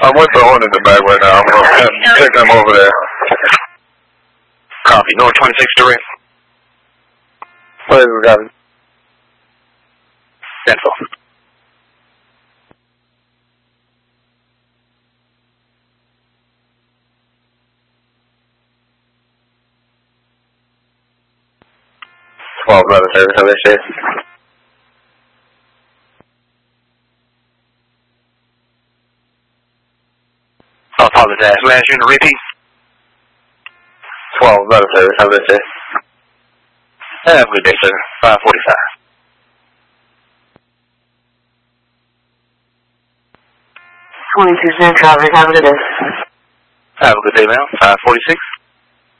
I'm with the horn in the back right now. I'm going to take them over there. Copy. North 26 direct. Please, we got it. Info. Letter service, how they say. I apologize. Last unit repeat. 12, letter service, how they say. Have a good day, sir. 545. Traffic, have a good day. Have a good day, ma'am. 546.